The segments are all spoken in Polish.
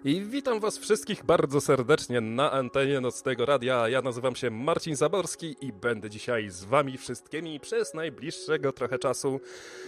I witam was wszystkich bardzo serdecznie na antenie Nocnego Radia. Ja nazywam się Marcin Zaborski i będę dzisiaj z wami wszystkimi przez najbliższego trochę czasu.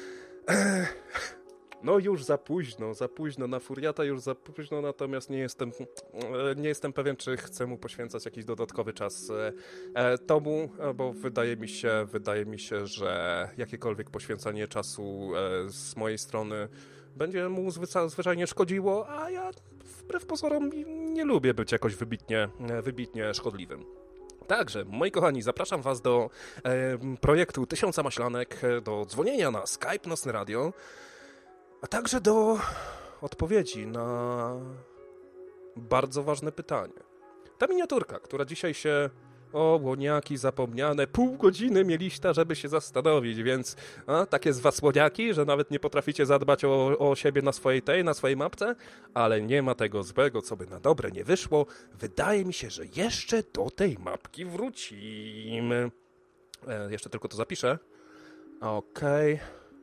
No już za późno, na Furiata już za późno, natomiast nie jestem pewien, czy chcę mu poświęcać jakiś dodatkowy czas tomu, bo wydaje mi się, że jakiekolwiek poświęcanie czasu z mojej strony będzie mu zwyczajnie szkodziło, a ja wbrew pozorom nie lubię być jakoś wybitnie szkodliwym. Także, moi kochani, zapraszam was do projektu 1000 Maślanek, do dzwonienia na Skype Nocne Radio, a także do odpowiedzi na bardzo ważne pytanie. Ta miniaturka, która dzisiaj się... O, łoniaki zapomniane, pół godziny mieliście, żeby się zastanowić, więc takie z was łoniaki, że nawet nie potraficie zadbać o siebie na swojej mapce, ale nie ma tego złego, co by na dobre nie wyszło. Wydaje mi się, że jeszcze do tej mapki wrócimy. Jeszcze tylko to zapiszę. Okej.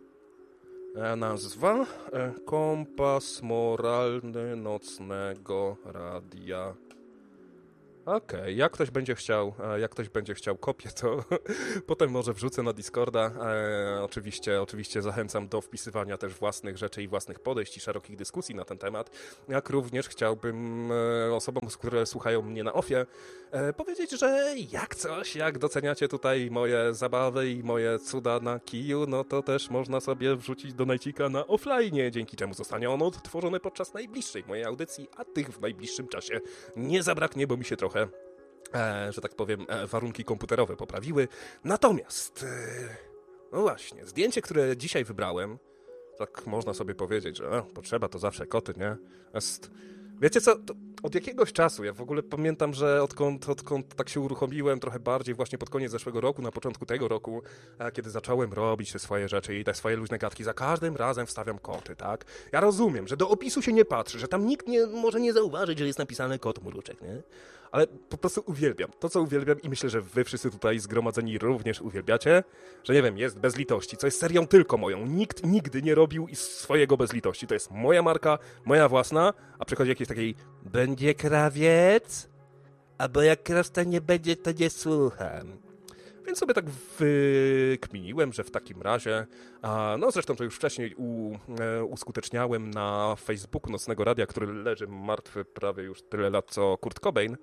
Nazwa Kompas Moralny Nocnego Radia. Okej, jak ktoś będzie chciał kopię, to potem może wrzucę na Discorda. Oczywiście zachęcam do wpisywania też własnych rzeczy i własnych podejść i szerokich dyskusji na ten temat. Jak również chciałbym osobom, które słuchają mnie na offie, powiedzieć, że jak doceniacie tutaj moje zabawy i moje cuda na kiju, no to też można sobie wrzucić do Najcika na offline, dzięki czemu zostanie on odtworzony podczas najbliższej mojej audycji, a tych w najbliższym czasie nie zabraknie, bo mi się trochę, że tak powiem, warunki komputerowe poprawiły. Natomiast, no właśnie, zdjęcie, które dzisiaj wybrałem, tak można sobie powiedzieć, że potrzeba to zawsze koty, nie? Wiecie co, od jakiegoś czasu, ja w ogóle pamiętam, że odkąd tak się uruchomiłem trochę bardziej właśnie pod koniec zeszłego roku, na początku tego roku, kiedy zacząłem robić te swoje rzeczy i te swoje luźne gadki, za każdym razem wstawiam koty, tak? Ja rozumiem, że do opisu się nie patrzy, że tam nikt może nie zauważyć, że jest napisane kot mruczek, nie? Ale po prostu uwielbiam. To, co uwielbiam i myślę, że wy wszyscy tutaj zgromadzeni również uwielbiacie, że nie wiem, jest bez litości, co jest serią tylko moją. Nikt nigdy nie robił swojego bez litości. To jest moja marka, moja własna, a przychodzi jakiś takiej będzie krawiec? Albo jak krowca nie będzie, to nie słucham. Więc sobie tak wykminiłem, że w takim razie, no zresztą to już wcześniej uskuteczniałem na Facebooku Nocnego Radia, który leży martwy prawie już tyle lat co Kurt Cobain,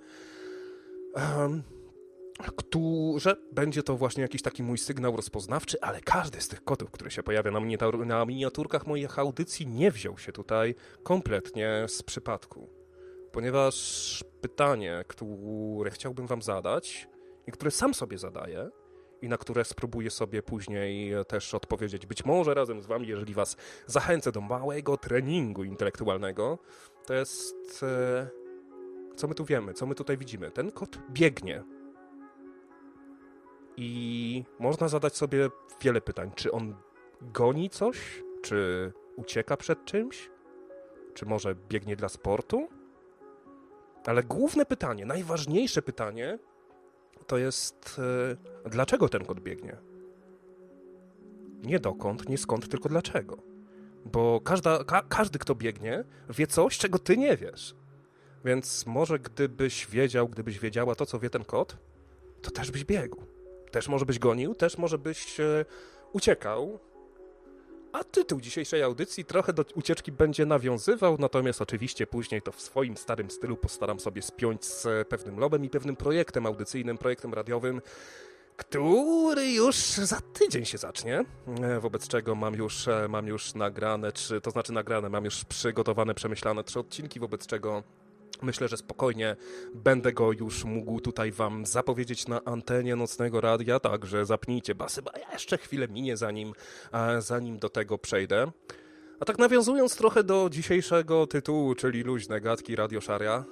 że będzie to właśnie jakiś taki mój sygnał rozpoznawczy, ale każdy z tych kotów, który się pojawia na miniaturkach moich audycji, nie wziął się tutaj kompletnie z przypadku. Ponieważ pytanie, które chciałbym wam zadać i które sam sobie zadaję i na które spróbuję sobie później też odpowiedzieć, być może razem z wami, jeżeli was zachęcę do małego treningu intelektualnego, to jest... Co my tu wiemy? Co my tutaj widzimy? Ten kot biegnie. I można zadać sobie wiele pytań. Czy on goni coś? Czy ucieka przed czymś? Czy może biegnie dla sportu? Ale główne pytanie, najważniejsze pytanie to jest, dlaczego ten kot biegnie? Nie dokąd, nie skąd, tylko dlaczego. Bo każdy, kto biegnie, wie coś, czego ty nie wiesz. Więc może gdybyś wiedziała to, co wie ten kot, to też byś biegł. Też może byś gonił, też może byś uciekał. A tytuł dzisiejszej audycji trochę do ucieczki będzie nawiązywał, natomiast oczywiście później to w swoim starym stylu postaram sobie spiąć z pewnym lobem i pewnym projektem audycyjnym, projektem radiowym, który już za tydzień się zacznie, wobec czego mam już nagrane, mam już przygotowane, przemyślane 3 odcinki, wobec czego myślę, że spokojnie będę go już mógł tutaj wam zapowiedzieć na antenie Nocnego Radia, także zapnijcie basy, bo jeszcze chwilę minie zanim do tego przejdę. A tak nawiązując trochę do dzisiejszego tytułu, czyli Luźne Gadki Radio Szaria,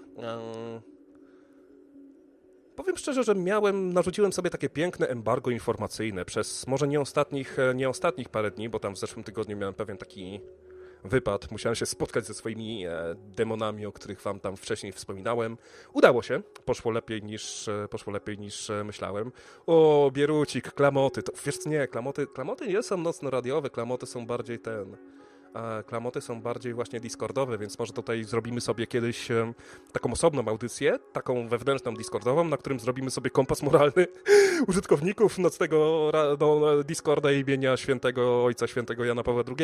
powiem szczerze, że narzuciłem sobie takie piękne embargo informacyjne przez może nie ostatnich parę dni, bo tam w zeszłym tygodniu miałem pewien taki wypad. Musiałem się spotkać ze swoimi demonami, o których wam tam wcześniej wspominałem. Udało się. Poszło lepiej niż myślałem. O, Bierucik, klamoty. To wiesz co, nie, klamoty nie są nocno-radiowe, klamoty są bardziej Klamoty są bardziej właśnie discordowe, więc może tutaj zrobimy sobie kiedyś taką osobną audycję, taką wewnętrzną discordową, na którym zrobimy sobie kompas moralny użytkowników nocnego Discorda imienia świętego Ojca Świętego Jana Pawła II,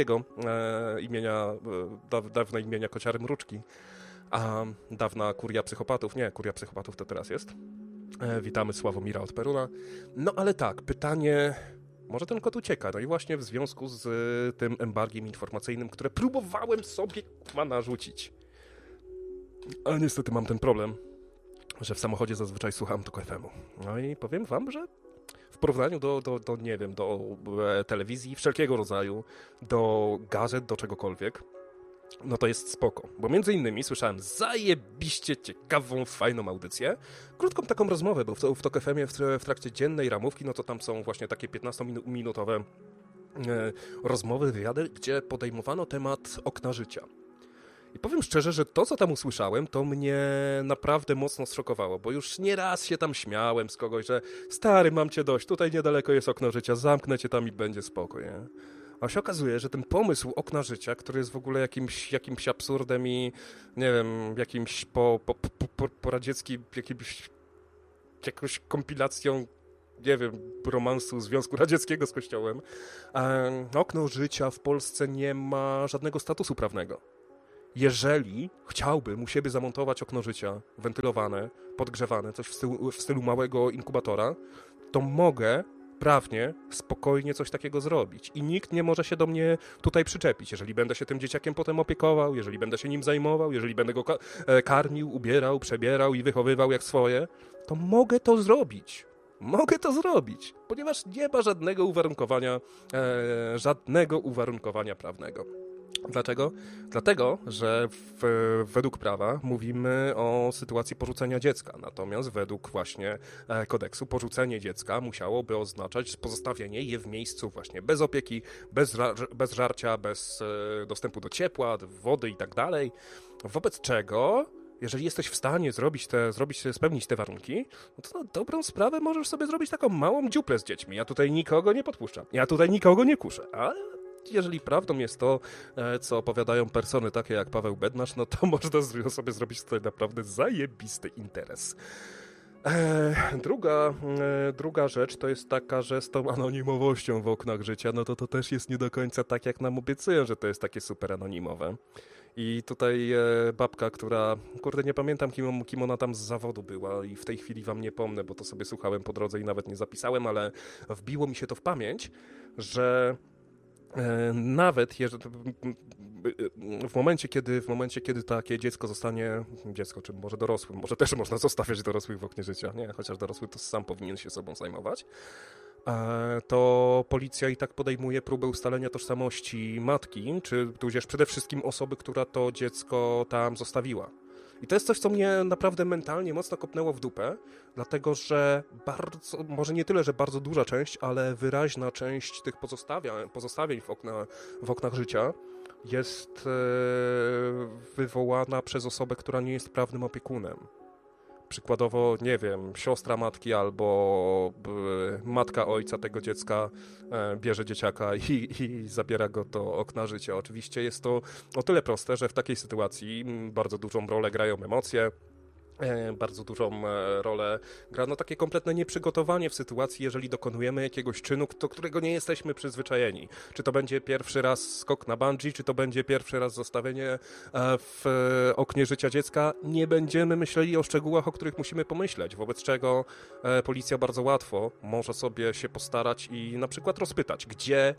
dawne imienia Kociary Mruczki, a dawna Kuria Psychopatów. Nie, Kuria Psychopatów to teraz jest. Witamy Sławomira od Peruna. No ale tak, pytanie... Może ten kot ucieka, no i właśnie w związku z tym embargiem informacyjnym, które próbowałem sobie narzucić. Ale niestety mam ten problem, że w samochodzie zazwyczaj słucham tylko FM-u. No i powiem wam, że w porównaniu do nie wiem, do telewizji wszelkiego rodzaju, do gazet, do czegokolwiek, no to jest spoko, bo między innymi słyszałem zajebiście ciekawą, fajną audycję, krótką taką rozmowę, bo w TOK FM-ie w trakcie dziennej ramówki, no to tam są właśnie takie 15-minutowe rozmowy, wywiady, gdzie podejmowano temat okna życia. I powiem szczerze, że to, co tam usłyszałem, to mnie naprawdę mocno zszokowało, bo już nieraz się tam śmiałem z kogoś, że stary, mam cię dość, tutaj niedaleko jest okno życia, zamknę cię tam i będzie spoko, nie? A się okazuje, że ten pomysł okna życia, który jest w ogóle jakimś absurdem i nie wiem, jakimś poradzieckim, jakąś kompilacją, nie wiem, romansu Związku Radzieckiego z Kościołem, okno życia w Polsce nie ma żadnego statusu prawnego. Jeżeli chciałbym u siebie zamontować okno życia, wentylowane, podgrzewane, coś w stylu małego inkubatora, to mogę prawnie, spokojnie coś takiego zrobić. I nikt nie może się do mnie tutaj przyczepić. Jeżeli będę się tym dzieciakiem potem opiekował, jeżeli będę się nim zajmował, jeżeli będę go karmił, ubierał, przebierał i wychowywał jak swoje, to mogę to zrobić. Mogę to zrobić, ponieważ nie ma żadnego uwarunkowania prawnego. Dlaczego? Dlatego, że według prawa mówimy o sytuacji porzucenia dziecka, natomiast według właśnie kodeksu porzucenie dziecka musiałoby oznaczać pozostawienie je w miejscu właśnie bez opieki, bez żarcia, bez dostępu do ciepła, wody i tak dalej, wobec czego... Jeżeli jesteś w stanie spełnić te warunki, no to na dobrą sprawę możesz sobie zrobić taką małą dziuplę z dziećmi. Ja tutaj nikogo nie podpuszczam, ja tutaj nikogo nie kuszę, ale jeżeli prawdą jest to, co opowiadają persony takie jak Paweł Bednarz, no to można sobie zrobić tutaj naprawdę zajebisty interes. Druga rzecz to jest taka, że z tą anonimowością w oknach życia, no to też jest nie do końca tak, jak nam obiecują, że to jest takie super anonimowe. I tutaj babka, która, kurde, nie pamiętam kim ona tam z zawodu była i w tej chwili wam nie pomnę, bo to sobie słuchałem po drodze i nawet nie zapisałem, ale wbiło mi się to w pamięć, że nawet w momencie, kiedy takie dziecko zostanie, czy może dorosłym, może też można zostawiać dorosłych w oknie życia, nie, chociaż dorosły to sam powinien się sobą zajmować, to policja i tak podejmuje próbę ustalenia tożsamości matki, czy tudzież przede wszystkim osoby, która to dziecko tam zostawiła. I to jest coś, co mnie naprawdę mentalnie mocno kopnęło w dupę, dlatego że może nie tyle, że bardzo duża część, ale wyraźna część tych pozostawień w oknach życia jest wywołana przez osobę, która nie jest prawnym opiekunem. Przykładowo, nie wiem, siostra matki albo matka ojca tego dziecka bierze dzieciaka i zabiera go do okna życia. Oczywiście jest to o tyle proste, że w takiej sytuacji bardzo dużą rolę grają emocje, bardzo dużą rolę gra takie kompletne nieprzygotowanie w sytuacji, jeżeli dokonujemy jakiegoś czynu, do którego nie jesteśmy przyzwyczajeni. Czy to będzie pierwszy raz skok na bungee, czy to będzie pierwszy raz zostawienie w oknie życia dziecka, nie będziemy myśleli o szczegółach, o których musimy pomyśleć, wobec czego policja bardzo łatwo może sobie się postarać i na przykład rozpytać, gdzie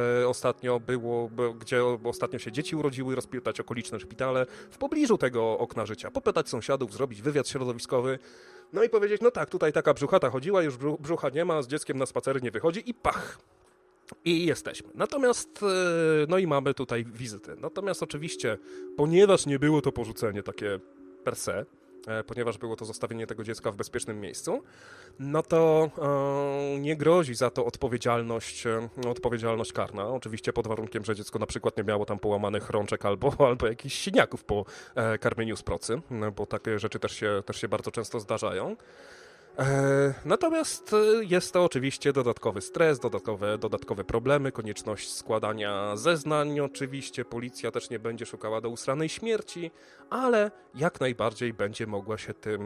ostatnio się dzieci urodziły, rozpytać okoliczne szpitale w pobliżu tego okna życia, popytać sąsiadów, zrobić wywiad środowiskowy, no i powiedzieć, no tak, tutaj taka brzuchata chodziła, już brzucha nie ma, z dzieckiem na spacery nie wychodzi i pach! I jesteśmy. Natomiast, no i mamy tutaj wizyty. Natomiast oczywiście, ponieważ nie było to porzucenie takie per se, ponieważ było to zostawienie tego dziecka w bezpiecznym miejscu, no to nie grozi za to odpowiedzialność karna. Oczywiście pod warunkiem, że dziecko na przykład nie miało tam połamanych rączek albo jakichś siniaków po karmieniu z procy, bo takie rzeczy też się bardzo często zdarzają. Natomiast jest to oczywiście dodatkowy stres, dodatkowe problemy, konieczność składania zeznań oczywiście, policja też nie będzie szukała do usranej śmierci, ale jak najbardziej będzie mogła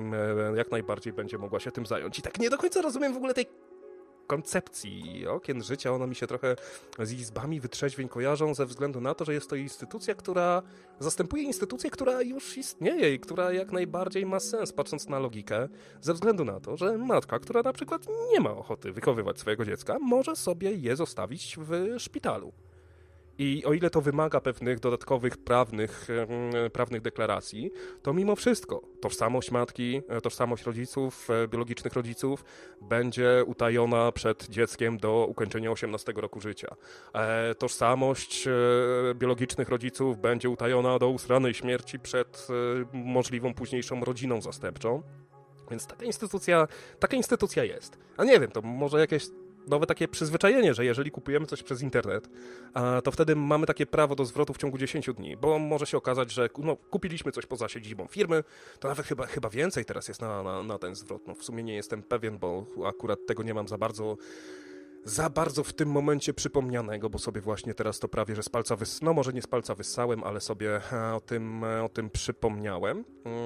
się tym zająć. I tak nie do końca rozumiem w ogóle tej koncepcji okien życia, one mi się trochę z izbami wytrzeźwień kojarzą ze względu na to, że jest to instytucja, która zastępuje instytucję, która już istnieje i która jak najbardziej ma sens, patrząc na logikę, ze względu na to, że matka, która na przykład nie ma ochoty wychowywać swojego dziecka, może sobie je zostawić w szpitalu. I o ile to wymaga pewnych dodatkowych prawnych deklaracji, to mimo wszystko tożsamość matki, tożsamość rodziców, biologicznych rodziców będzie utajona przed dzieckiem do ukończenia 18 roku życia. Tożsamość biologicznych rodziców będzie utajona do usranej śmierci przed możliwą późniejszą rodziną zastępczą. Więc taka instytucja jest. A nie wiem, to może jakieś nowe takie przyzwyczajenie, że jeżeli kupujemy coś przez internet, to wtedy mamy takie prawo do zwrotu w ciągu 10 dni, bo może się okazać, że kupiliśmy coś poza siedzibą firmy, to nawet chyba więcej teraz jest na ten zwrot. No, w sumie nie jestem pewien, bo akurat tego nie mam za bardzo w tym momencie przypomnianego, bo sobie właśnie teraz to prawie, że z palca może nie z palca wyssałem, ale sobie o tym przypomniałem.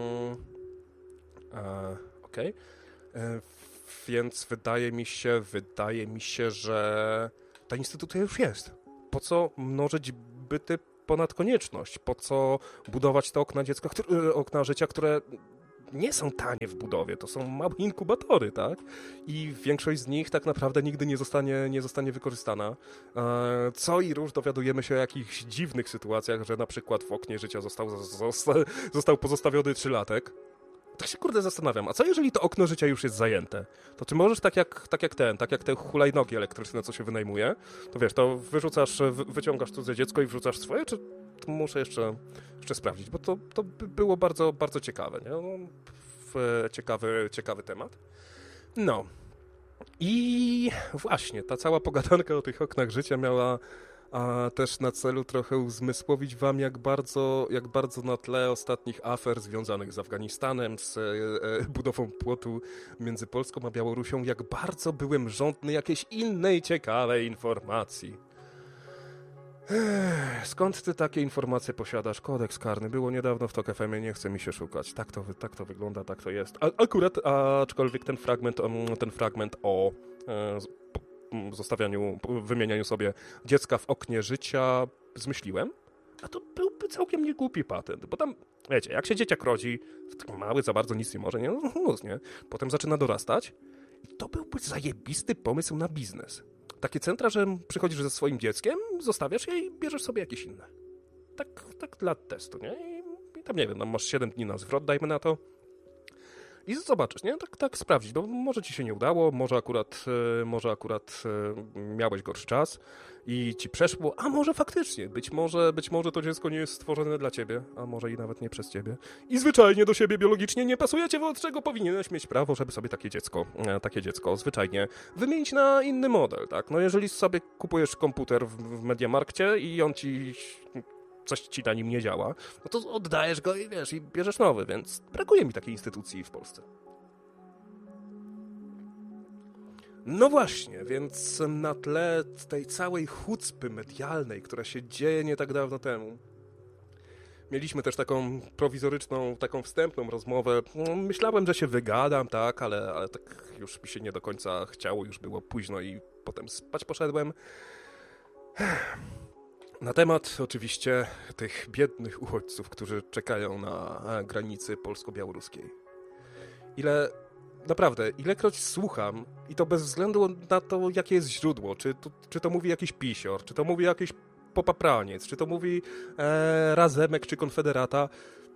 Okej. Więc wydaje mi się, że ta instytucja już jest. Po co mnożyć byty ponad konieczność? Po co budować te okna życia, które nie są tanie w budowie? To są małe inkubatory, tak? I większość z nich tak naprawdę nigdy nie zostanie wykorzystana. Co i róż dowiadujemy się o jakichś dziwnych sytuacjach, że na przykład w oknie życia został pozostawiony 3-latek. Tak się kurde zastanawiam, a co jeżeli to okno życia już jest zajęte? To czy możesz tak jak te hulajnogi elektryczne, co się wynajmuje, to wiesz, to wyciągasz cudze dziecko i wrzucasz swoje, czy to muszę jeszcze sprawdzić, bo to by było bardzo, bardzo ciekawe, nie? No, ciekawy temat. No. I właśnie, ta cała pogadanka o tych oknach życia miała też na celu trochę uzmysłowić wam, jak bardzo na tle ostatnich afer związanych z Afganistanem, z budową płotu między Polską a Białorusią, jak bardzo byłem żądny jakiejś innej ciekawej informacji. Skąd ty takie informacje posiadasz? Kodeks karny. Było niedawno w TOK FM-ie, nie chce mi się szukać. Tak to wygląda, tak to jest. Aczkolwiek ten fragment o wymienianiu sobie dziecka w oknie życia zmyśliłem, a to byłby całkiem niegłupi patent, bo tam, wiecie, jak się dzieciak rodzi, to taki mały, za bardzo nic nie może, nie? Nie? Potem zaczyna dorastać i to byłby zajebisty pomysł na biznes. Takie centra, że przychodzisz ze swoim dzieckiem, zostawiasz je i bierzesz sobie jakieś inne. Tak dla testu, nie? I tam, nie wiem, tam masz 7 dni na zwrot, dajmy na to. I zobaczysz, nie? Tak sprawdzić, bo może ci się nie udało, może akurat miałeś gorszy czas i ci przeszło, a może faktycznie, być może to dziecko nie jest stworzone dla ciebie, a może i nawet nie przez ciebie. I zwyczajnie do siebie biologicznie nie pasujecie, wobec czego powinieneś mieć prawo, żeby sobie takie dziecko zwyczajnie wymienić na inny model, tak? No jeżeli sobie kupujesz komputer w Mediamarkcie i on coś ci na nim nie działa, no to oddajesz go i wiesz, i bierzesz nowy, więc brakuje mi takiej instytucji w Polsce. No właśnie, więc na tle tej całej chucpy medialnej, która się dzieje nie tak dawno temu, mieliśmy też taką prowizoryczną, taką wstępną rozmowę. No, myślałem, że się wygadam, tak, ale tak już mi się nie do końca chciało, już było późno i potem spać poszedłem. Na temat oczywiście tych biednych uchodźców, którzy czekają na granicy polsko-białoruskiej. Ilekroć słucham, i to bez względu na to, jakie jest źródło, czy to mówi jakiś pisior, czy to mówi jakiś popapraniec, czy to mówi Razemek, czy Konfederata.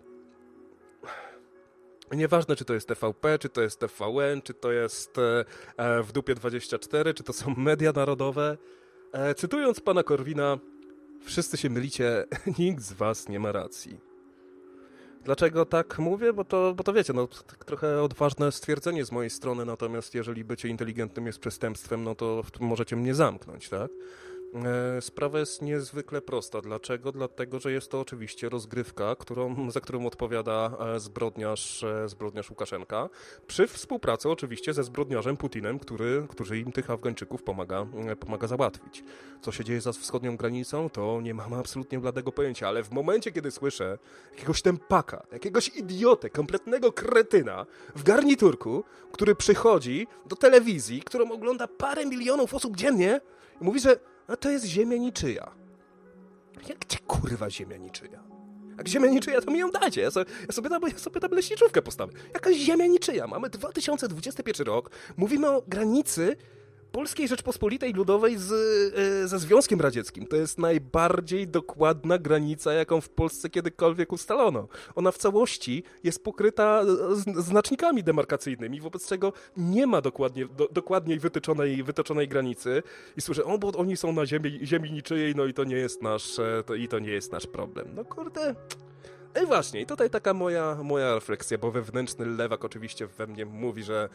Nieważne, czy to jest TVP, czy to jest TVN, czy to jest w dupie 24, czy to są media narodowe. Cytując pana Korwina, wszyscy się mylicie, nikt z was nie ma racji. Dlaczego tak mówię? Bo to wiecie, no tak trochę odważne stwierdzenie z mojej strony, natomiast jeżeli bycie inteligentnym jest przestępstwem, no to możecie mnie zamknąć, tak? Sprawa jest niezwykle prosta. Dlaczego? Dlatego, że jest to oczywiście rozgrywka, za którą odpowiada zbrodniarz Łukaszenka, przy współpracy oczywiście ze zbrodniarzem Putinem, który im tych Afgańczyków pomaga załatwić. Co się dzieje za wschodnią granicą, to nie mamy absolutnie bladego pojęcia, ale w momencie, kiedy słyszę jakiegoś tępaka, jakiegoś idiotę, kompletnego kretyna w garniturku, który przychodzi do telewizji, którą ogląda parę milionów osób dziennie i mówi, że to jest ziemia niczyja. Jak gdzie kurwa ziemia niczyja? Jak ziemia niczyja, to mi ją dajcie. Ja sobie tam leśniczówkę postawię. Jakaś ziemia niczyja. Mamy 2021 rok. Mówimy o granicy Polskiej Rzeczpospolitej Ludowej ze Związkiem Radzieckim. To jest najbardziej dokładna granica, jaką w Polsce kiedykolwiek ustalono. Ona w całości jest pokryta znacznikami demarkacyjnymi, wobec czego nie ma dokładniej wytyczonej granicy. I słyszę, bo oni są na ziemi niczyjej, no i to nie jest nasz problem. No kurde. No i właśnie, tutaj taka moja refleksja, bo wewnętrzny lewak oczywiście we mnie mówi, że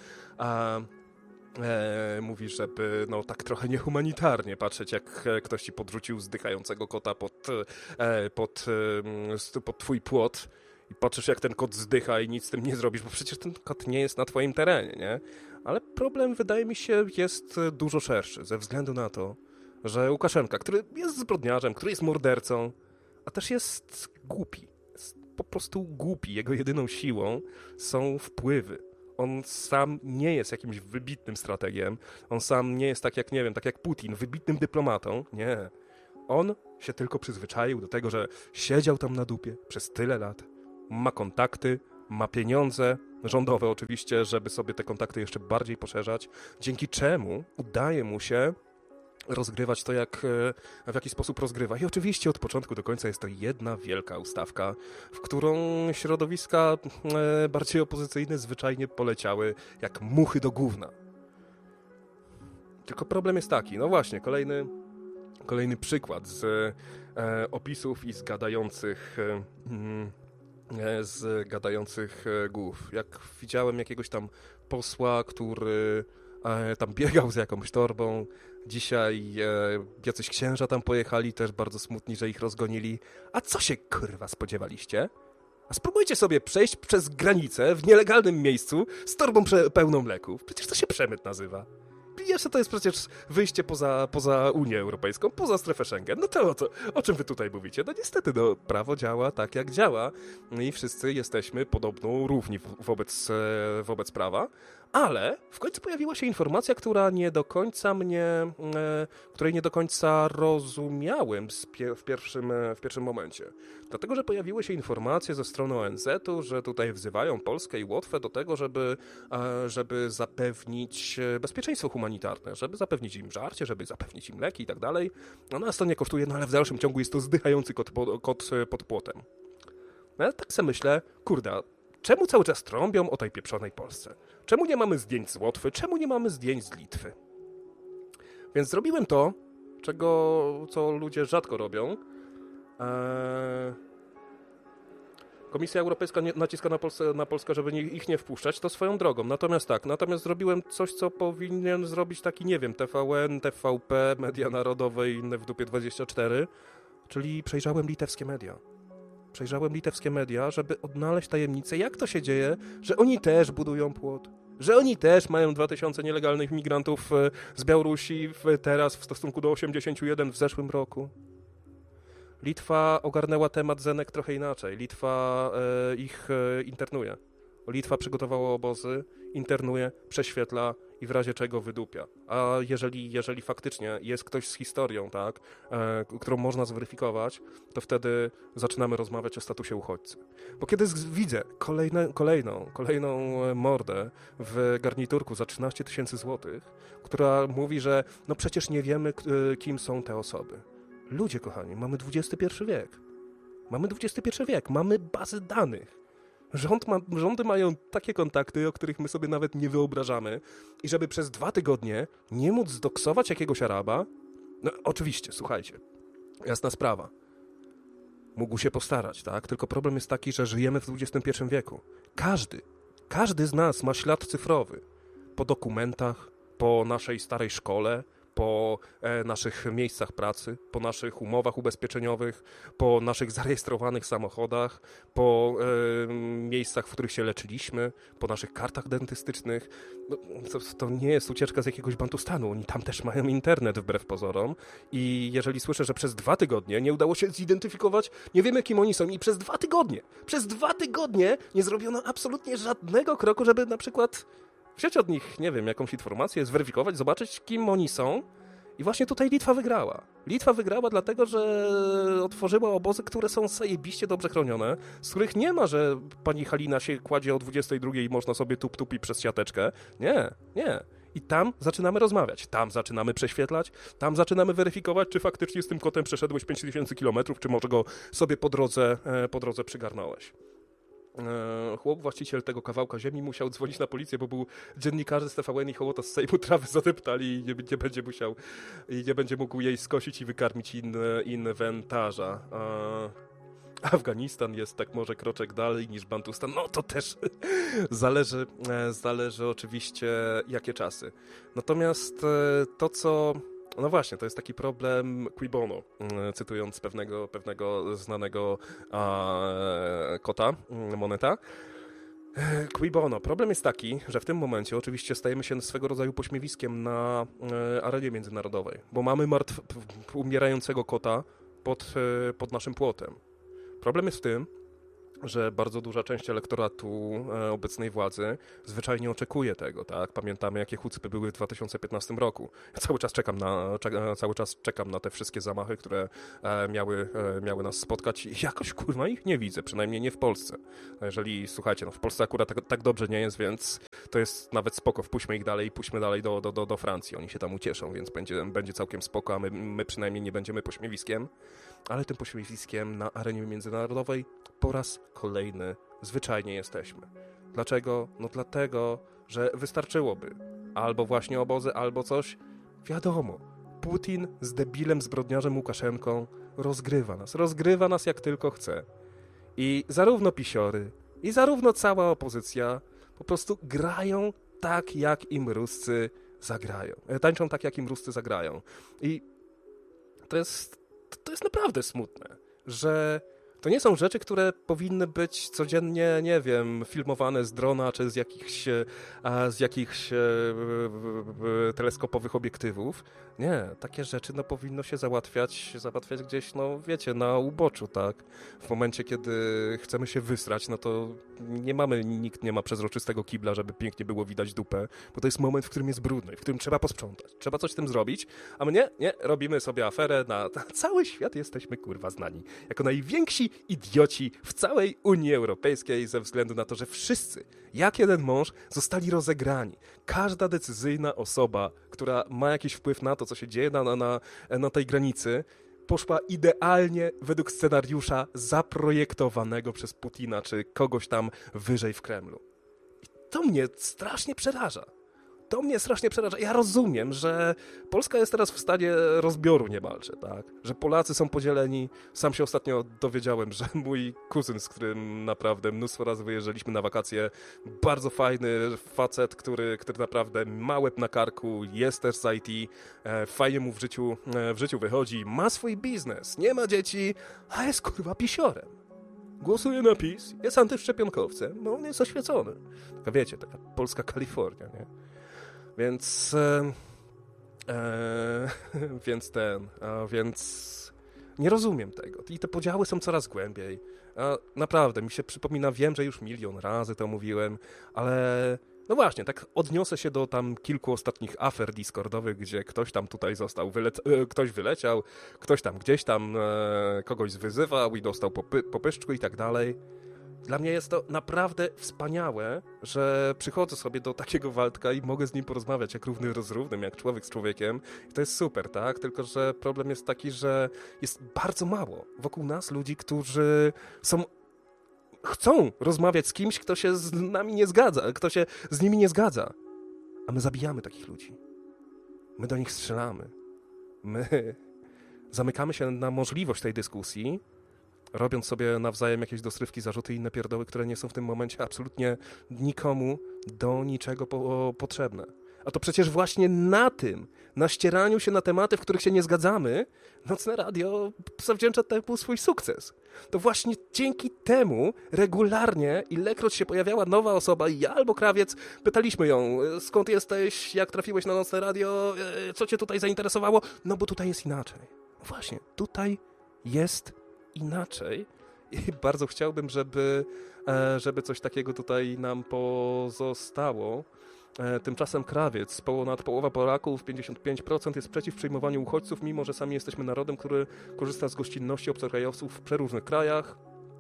mówi, żeby tak trochę niehumanitarnie patrzeć, jak ktoś ci podrzucił zdychającego kota pod twój płot i patrzysz, jak ten kot zdycha i nic z tym nie zrobisz, bo przecież ten kot nie jest na twoim terenie, nie? Ale problem, wydaje mi się, jest dużo szerszy, ze względu na to, że Łukaszenka, który jest zbrodniarzem, który jest mordercą, a też jest głupi. Jest po prostu głupi. Jego jedyną siłą są wpływy. On sam nie jest jakimś wybitnym strategiem. On sam nie jest tak jak Putin, wybitnym dyplomatą. Nie. On się tylko przyzwyczaił do tego, że siedział tam na dupie przez tyle lat. Ma kontakty, ma pieniądze, rządowe oczywiście, żeby sobie te kontakty jeszcze bardziej poszerzać, dzięki czemu udaje mu się rozgrywać to, w jaki sposób rozgrywa. I oczywiście od początku do końca jest to jedna wielka ustawka, w którą środowiska bardziej opozycyjne zwyczajnie poleciały jak muchy do gówna. Tylko problem jest taki, no właśnie, kolejny przykład z opisów i z gadających głów. Jak widziałem jakiegoś tam posła, który tam biegał z jakąś torbą. Dzisiaj jacyś księża tam pojechali, też bardzo smutni, że ich rozgonili. A co się, kurwa, spodziewaliście? A spróbujcie sobie przejść przez granicę w nielegalnym miejscu z torbą pełną leków. Przecież to się przemyt nazywa. I jeszcze to jest przecież wyjście poza Unię Europejską, poza strefę Schengen. No to o czym wy tutaj mówicie? No niestety, prawo działa tak, jak działa i wszyscy jesteśmy podobno równi wobec prawa, ale w końcu pojawiła się informacja, której nie do końca rozumiałem w pierwszym momencie. Dlatego, że pojawiły się informacje ze strony ONZ-u, że tutaj wzywają Polskę i Łotwę do tego, żeby zapewnić bezpieczeństwo humanitarne, żeby zapewnić im żarcie, żeby zapewnić im leki i tak dalej. No nas to nie kosztuje, ale w dalszym ciągu jest to zdychający kot pod płotem. No ale tak sobie myślę, kurde, czemu cały czas trąbią o tej pieprzonej Polsce? Czemu nie mamy zdjęć z Łotwy? Czemu nie mamy zdjęć z Litwy? Więc zrobiłem to, co ludzie rzadko robią. Komisja Europejska naciska na Polskę, żeby ich nie wpuszczać, to swoją drogą. Natomiast zrobiłem coś, co powinien zrobić taki, nie wiem, TVN, TVP, Media Narodowe i inne w dupie 24, czyli przejrzałem litewskie media, żeby odnaleźć tajemnicę, jak to się dzieje, że oni też budują płot, że oni też mają 2000 nielegalnych migrantów z Białorusi teraz w stosunku do 81 w zeszłym roku. Litwa ogarnęła temat Zenek trochę inaczej. Litwa ich internuje. Litwa przygotowała obozy, internuje, prześwietla i w razie czego wydupia. A jeżeli faktycznie jest ktoś z historią, tak, którą można zweryfikować, to wtedy zaczynamy rozmawiać o statusie uchodźcy. Bo kiedy widzę kolejną mordę w garniturku za 13 000 złotych, która mówi, że no przecież nie wiemy, kim są te osoby. Ludzie kochani, mamy XXI wiek. Mamy bazy danych. Rządy mają takie kontakty, o których my sobie nawet nie wyobrażamy. I żeby przez 2 tygodnie nie móc zdoksować jakiegoś Araba, no oczywiście, słuchajcie, jasna sprawa. Mógł się postarać, tak? Tylko problem jest taki, że żyjemy w XXI wieku. Każdy z nas ma ślad cyfrowy. Po dokumentach, po naszej starej szkole, po naszych miejscach pracy, po naszych umowach ubezpieczeniowych, po naszych zarejestrowanych samochodach, po miejscach, w których się leczyliśmy, po naszych kartach dentystycznych. No, to nie jest ucieczka z jakiegoś Bantustanu. Oni tam też mają internet wbrew pozorom i jeżeli słyszę, że przez 2 tygodnie nie udało się zidentyfikować, nie wiemy kim oni są i przez 2 tygodnie nie zrobiono absolutnie żadnego kroku, żeby na przykład wziąć od nich, nie wiem, jakąś informację, zweryfikować, zobaczyć kim oni są. I właśnie tutaj Litwa wygrała. Litwa wygrała dlatego, że otworzyła obozy, które są zajebiście dobrze chronione, z których nie ma, że pani Halina się kładzie o 22 i można sobie tup-tupi przez siateczkę. Nie. I tam zaczynamy rozmawiać, tam zaczynamy prześwietlać, tam zaczynamy weryfikować, czy faktycznie z tym kotem przeszedłeś 5000 kilometrów, czy może go sobie po drodze przygarnąłeś. Chłop, właściciel tego kawałka ziemi, musiał dzwonić na policję, bo był dziennikarze z TVN i hołota z Sejmu trawy zadeptali i nie będzie mógł jej skosić i wykarmić inwentarza. Afganistan jest tak może kroczek dalej niż Bantustan, no to też zależy oczywiście jakie czasy. Natomiast to co... No właśnie, to jest taki problem cui bono, cytując pewnego znanego kota, Moneta. Cui bono. Problem jest taki, że w tym momencie oczywiście stajemy się swego rodzaju pośmiewiskiem na arenie międzynarodowej, bo mamy umierającego kota pod naszym płotem. Problem jest w tym, że bardzo duża część elektoratu obecnej władzy zwyczajnie oczekuje tego, tak? Pamiętamy, jakie chucpy były w 2015 roku. Ja cały czas czekam na te wszystkie zamachy, które miały nas spotkać i jakoś, kurwa, ich nie widzę, przynajmniej nie w Polsce. Jeżeli, słuchajcie, no w Polsce akurat tak dobrze nie jest, więc to jest nawet spoko, wpuśćmy ich dalej i puśćmy dalej do Francji. Oni się tam ucieszą, więc będzie całkiem spoko, a my przynajmniej nie będziemy pośmiewiskiem. Ale tym pośmiewiskiem na arenie międzynarodowej po raz kolejny zwyczajnie jesteśmy. Dlaczego? No dlatego, że wystarczyłoby albo właśnie obozy, albo coś. Wiadomo, Putin z debilem, zbrodniarzem Łukaszenką rozgrywa nas jak tylko chce. I zarówno pisiory, i zarówno cała opozycja po prostu grają tak, jak im Ruscy zagrają. Tańczą tak, jak im Ruscy zagrają. I to jest naprawdę smutne, że to nie są rzeczy, które powinny być codziennie, nie wiem, filmowane z drona czy z jakichś teleskopowych obiektywów. Nie, takie rzeczy powinno się załatwiać gdzieś, no wiecie, na uboczu, tak? W momencie, kiedy chcemy się wysrać, no to nikt nie ma przezroczystego kibla, żeby pięknie było widać dupę, bo to jest moment, w którym jest brudno i w którym trzeba posprzątać. Trzeba coś z tym zrobić, a my nie, robimy sobie aferę na cały świat, jesteśmy kurwa znani. Jako najwięksi idioci w całej Unii Europejskiej ze względu na to, że wszyscy, jak jeden mąż, zostali rozegrani. Każda decyzyjna osoba, która ma jakiś wpływ na to, co się dzieje na tej granicy, poszła idealnie według scenariusza zaprojektowanego przez Putina, czy kogoś tam wyżej w Kremlu. I to mnie strasznie przeraża. Ja rozumiem, że Polska jest teraz w stanie rozbioru niemalże, tak? Że Polacy są podzieleni. Sam się ostatnio dowiedziałem, że mój kuzyn, z którym naprawdę mnóstwo razy wyjeżdżaliśmy na wakacje, bardzo fajny facet, który naprawdę ma łeb na karku, jest też z IT, fajnie mu w życiu wychodzi, ma swój biznes, nie ma dzieci, a jest kurwa pisiorem. Głosuje na PiS, jest antyszczepionkowcem, no on jest oświecony. Taka wiecie, taka polska Kalifornia, nie? Więc nie rozumiem tego. I te podziały są coraz głębiej. Naprawdę, mi się przypomina, wiem, że już 1 000 000 razy to mówiłem, ale no właśnie, tak odniosę się do tam kilku ostatnich afer discordowych, gdzie ktoś tam tutaj został, ktoś wyleciał, ktoś tam gdzieś tam kogoś zwyzywał i dostał po pyszczku i tak dalej. Dla mnie jest to naprawdę wspaniałe, że przychodzę sobie do takiego Waldka i mogę z nim porozmawiać jak równy z równym, jak człowiek z człowiekiem. I to jest super, tak? Tylko że problem jest taki, że jest bardzo mało wokół nas ludzi, którzy chcą rozmawiać z kimś, kto się z nami nie zgadza, kto się z nimi nie zgadza. A my zabijamy takich ludzi. My do nich strzelamy. My zamykamy się na możliwość tej dyskusji, robiąc sobie nawzajem jakieś dostrywki, zarzuty i inne pierdoły, które nie są w tym momencie absolutnie nikomu do niczego potrzebne. A to przecież właśnie na tym, na ścieraniu się na tematy, w których się nie zgadzamy, Nocne Radio zawdzięcza temu swój sukces. To właśnie dzięki temu regularnie, ilekroć się pojawiała nowa osoba, ja albo Krawiec, pytaliśmy ją, skąd jesteś, jak trafiłeś na Nocne Radio, co cię tutaj zainteresowało? No bo tutaj jest inaczej. Właśnie, tutaj jest inaczej i bardzo chciałbym, żeby coś takiego tutaj nam pozostało. Tymczasem Krawiec, ponad połowa Polaków, 55% jest przeciw przyjmowaniu uchodźców, mimo że sami jesteśmy narodem, który korzysta z gościnności obcokrajowców w przeróżnych krajach.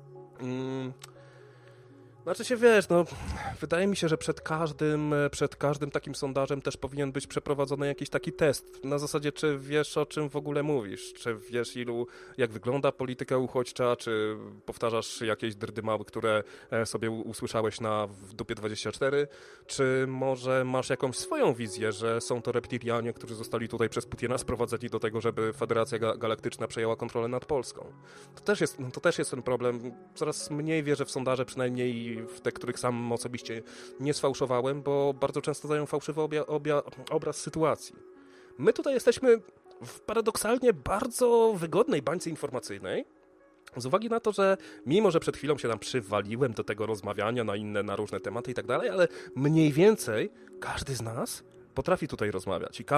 Znaczy się, wiesz, no, wydaje mi się, że przed każdym takim sondażem też powinien być przeprowadzony jakiś taki test. Na zasadzie, czy wiesz, o czym w ogóle mówisz, czy wiesz, jak wygląda polityka uchodźcza, czy powtarzasz jakieś drdymały, które sobie usłyszałeś w Dupie 24, czy może masz jakąś swoją wizję, że są to reptilianie, którzy zostali tutaj przez Putina sprowadzeni do tego, żeby Federacja Galaktyczna przejęła kontrolę nad Polską. To też jest ten problem. Coraz mniej wierzę w sondaże, przynajmniej w te, których sam osobiście nie sfałszowałem, bo bardzo często dają fałszywy obraz sytuacji. My tutaj jesteśmy w paradoksalnie bardzo wygodnej bańce informacyjnej, z uwagi na to, że mimo, że przed chwilą się tam przywaliłem do tego rozmawiania na różne tematy i tak dalej, ale mniej więcej każdy z nas potrafi tutaj rozmawiać i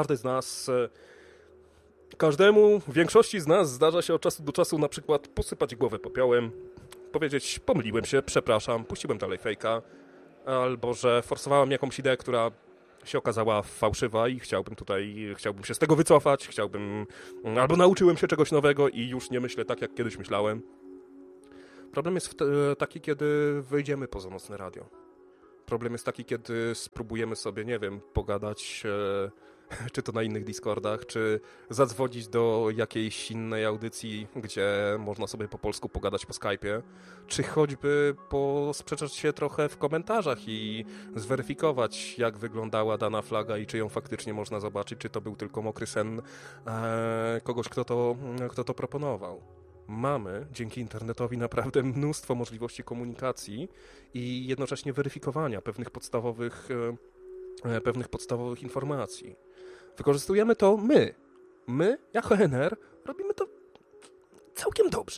każdemu, większości z nas zdarza się od czasu do czasu na przykład posypać głowę popiołem, powiedzieć, pomyliłem się, przepraszam, puściłem dalej fejka, albo że forsowałem jakąś ideę, która się okazała fałszywa i chciałbym się z tego wycofać, albo nauczyłem się czegoś nowego i już nie myślę tak, jak kiedyś myślałem. Problem jest taki, kiedy wyjdziemy poza Nocne Radio. Problem jest taki, kiedy spróbujemy sobie, nie wiem, pogadać, czy to na innych Discordach, czy zadzwonić do jakiejś innej audycji, gdzie można sobie po polsku pogadać po Skype'ie, czy choćby posprzeczać się trochę w komentarzach i zweryfikować, jak wyglądała dana flaga i czy ją faktycznie można zobaczyć, czy to był tylko mokry sen kogoś, kto to proponował. Mamy dzięki internetowi naprawdę mnóstwo możliwości komunikacji i jednocześnie weryfikowania pewnych podstawowych informacji. Wykorzystujemy to my. My, jako NR, robimy to całkiem dobrze.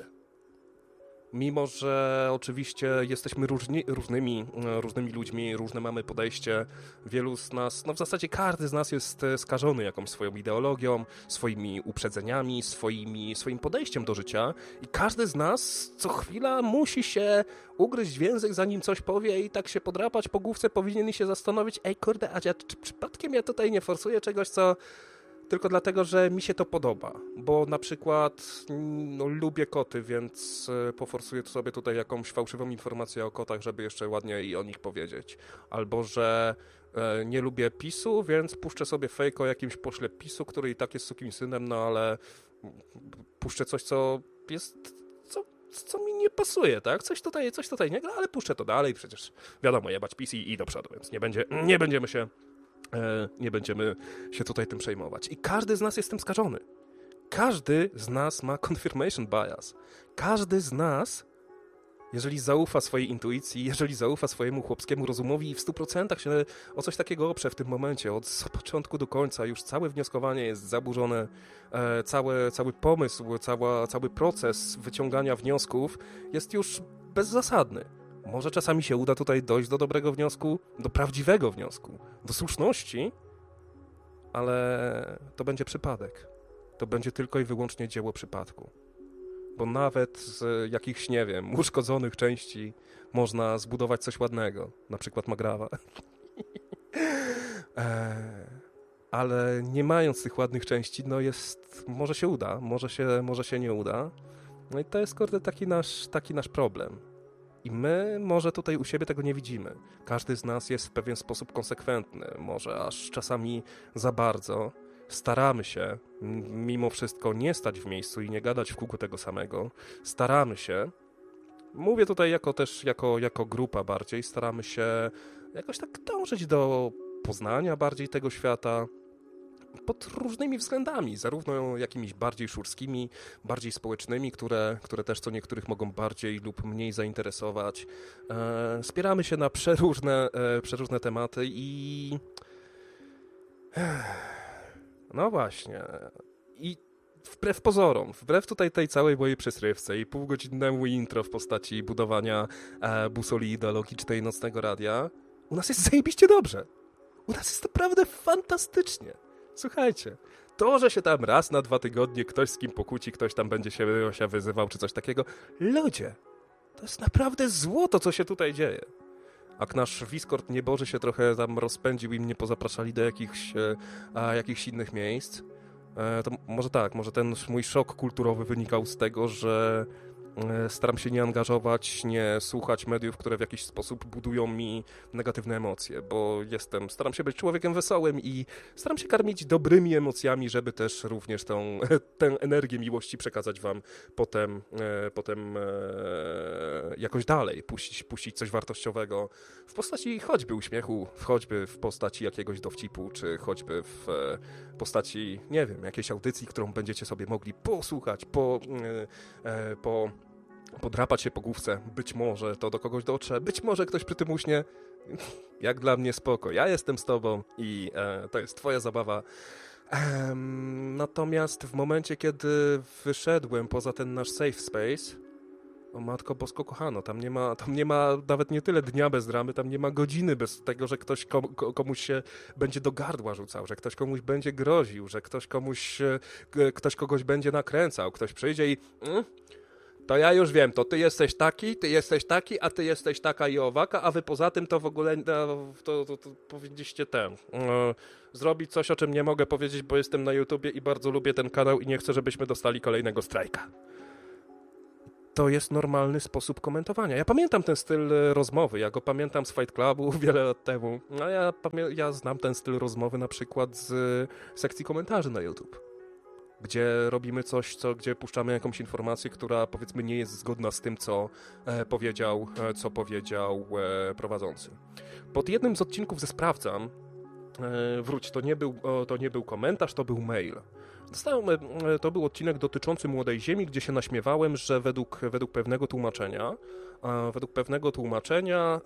Mimo że oczywiście jesteśmy różnymi ludźmi, różne mamy podejście, wielu z nas, no w zasadzie każdy z nas jest skażony jakąś swoją ideologią, swoimi uprzedzeniami, swoim podejściem do życia i każdy z nas co chwila musi się ugryźć w język, zanim coś powie i tak się podrapać po główce, powinien się zastanowić, kurde, a czy przypadkiem ja tutaj nie forsuję czegoś, co tylko dlatego, że mi się to podoba, bo na przykład lubię koty, więc poforsuję sobie tutaj jakąś fałszywą informację o kotach, żeby jeszcze ładniej o nich powiedzieć. Albo, że nie lubię PiS-u, więc puszczę sobie fake o jakimś pośle PiS-u, który i tak jest sukinsynem, no ale puszczę coś, co co mi nie pasuje, tak? Coś tutaj nie gra, ale puszczę to dalej, przecież wiadomo, jebać PiS i do przodu, więc nie będziemy się tutaj tym przejmować. I każdy z nas jest tym skażony. Każdy z nas ma confirmation bias. Każdy z nas, jeżeli zaufa swojej intuicji, jeżeli zaufa swojemu chłopskiemu rozumowi i w 100% się o coś takiego oprze w tym momencie, od początku do końca, już całe wnioskowanie jest zaburzone, cały pomysł, cały proces wyciągania wniosków jest już bezzasadny. Może czasami się uda tutaj dojść do dobrego wniosku, do prawdziwego wniosku, do słuszności, ale to będzie przypadek. To będzie tylko i wyłącznie dzieło przypadku. Bo nawet z jakichś, nie wiem, uszkodzonych części można zbudować coś ładnego, na przykład Magrawa. Ale nie mając tych ładnych części, no może się uda, może się nie uda. No i to jest, kurde, taki nasz problem. I my może tutaj u siebie tego nie widzimy. Każdy z nas jest w pewien sposób konsekwentny, może aż czasami za bardzo. Staramy się mimo wszystko nie stać w miejscu i nie gadać w kółko tego samego. Staramy się, mówię tutaj jako grupa bardziej, staramy się jakoś tak dążyć do poznania bardziej tego świata pod różnymi względami, zarówno jakimiś bardziej szurskimi, bardziej społecznymi, które też co niektórych mogą bardziej lub mniej zainteresować. Spieramy się na przeróżne tematy i No właśnie. I wbrew pozorom, wbrew tutaj tej całej mojej przesrywce i półgodzinnemu intro w postaci budowania busoli ideologicznej Nocnego Radia, u nas jest zajebiście dobrze. U nas jest naprawdę fantastycznie. Słuchajcie, to, że się tam raz na 2 tygodnie ktoś z kim pokłóci, ktoś tam będzie się wyzywał czy coś takiego, ludzie, to jest naprawdę złoto, co się tutaj dzieje. Jak nasz Discord nieboży się trochę tam rozpędził i mnie pozapraszali do jakichś innych miejsc, to może tak, może ten mój szok kulturowy wynikał z tego, że staram się nie angażować, nie słuchać mediów, które w jakiś sposób budują mi negatywne emocje, bo staram się być człowiekiem wesołym i staram się karmić dobrymi emocjami, żeby też również tę energię miłości przekazać wam potem jakoś dalej, puścić coś wartościowego w postaci choćby uśmiechu, choćby w postaci jakiegoś dowcipu, czy choćby w postaci, nie wiem, jakiejś audycji, którą będziecie sobie mogli posłuchać, podrapać się po główce, być może to do kogoś dotrze, być może ktoś przy tym uśnie, jak dla mnie spoko, ja jestem z tobą i to jest twoja zabawa. Natomiast w momencie, kiedy wyszedłem poza ten nasz safe space, o matko bosko kochano, tam nie ma nawet nie tyle dnia bez dramy, tam nie ma godziny bez tego, że ktoś komuś się będzie do gardła rzucał, że ktoś komuś będzie groził, że ktoś kogoś będzie nakręcał, ktoś przyjdzie i to ja już wiem, to ty jesteś taki, a ty jesteś taka i owaka, a wy poza tym to w ogóle to powinniście zrobić coś, o czym nie mogę powiedzieć, bo jestem na YouTubie i bardzo lubię ten kanał i nie chcę, żebyśmy dostali kolejnego strajka. To jest normalny sposób komentowania. Ja pamiętam ten styl rozmowy, ja go pamiętam z Fight Clubu wiele lat temu. A ja znam ten styl rozmowy na przykład z sekcji komentarzy na YouTube, gdzie robimy coś, gdzie puszczamy jakąś informację, która powiedzmy nie jest zgodna z tym, co powiedział prowadzący. Pod jednym z odcinków ze Sprawdzam, to nie był komentarz, to był mail. To był odcinek dotyczący Młodej Ziemi, gdzie się naśmiewałem, że według pewnego tłumaczenia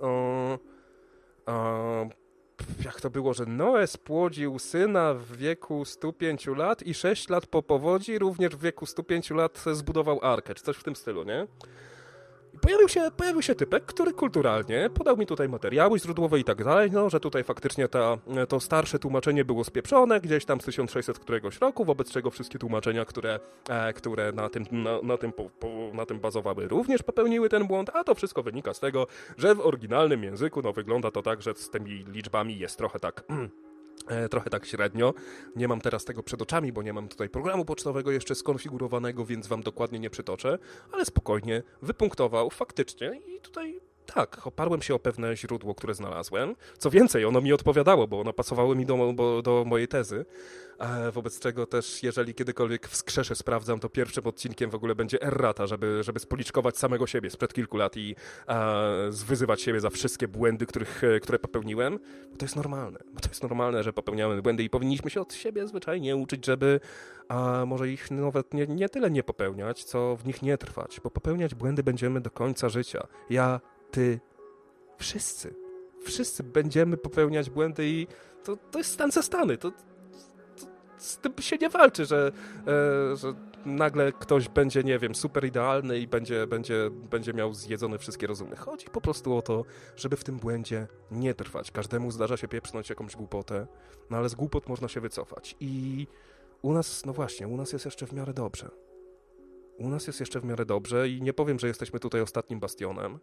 jak to było, że Noe spłodził syna w wieku 105 lat i 6 lat po powodzi, również w wieku 105 lat zbudował arkę, czy coś w tym stylu, nie? I pojawił się typek, który kulturalnie podał mi tutaj materiały źródłowe i tak dalej, no, że tutaj faktycznie to starsze tłumaczenie było spieprzone gdzieś tam z 1600 któregoś roku, wobec czego wszystkie tłumaczenia, które na tym bazowały, również popełniły ten błąd, a to wszystko wynika z tego, że w oryginalnym języku wygląda to tak, że z tymi liczbami jest trochę tak średnio. Nie mam teraz tego przed oczami, bo nie mam tutaj programu pocztowego jeszcze skonfigurowanego, więc wam dokładnie nie przytoczę, ale spokojnie wypunktował faktycznie i tutaj tak, oparłem się o pewne źródło, które znalazłem. Co więcej, ono mi odpowiadało, bo ono pasowało mi do mojej tezy. Wobec czego też, jeżeli kiedykolwiek wskrzeszę Sprawdzam, to pierwszym odcinkiem w ogóle będzie errata, żeby spoliczkować samego siebie sprzed kilku lat i zwyzywać siebie za wszystkie błędy, które popełniłem. Bo to jest normalne. Bo to jest normalne, że popełniamy błędy i powinniśmy się od siebie zwyczajnie uczyć, żeby może ich nawet nie tyle nie popełniać, co w nich nie trwać. Bo popełniać błędy będziemy do końca życia. Ja, ty, wszyscy będziemy popełniać błędy i to jest stan ze stany. To z tym się nie walczy, że nagle ktoś będzie, nie wiem, super idealny i będzie miał zjedzone wszystkie rozumy. Chodzi po prostu o to, żeby w tym błędzie nie trwać. Każdemu zdarza się pieprznąć jakąś głupotę, no ale z głupot można się wycofać. I u nas, no właśnie, u nas jest jeszcze w miarę dobrze. U nas jest jeszcze w miarę dobrze i nie powiem, że jesteśmy tutaj ostatnim bastionem.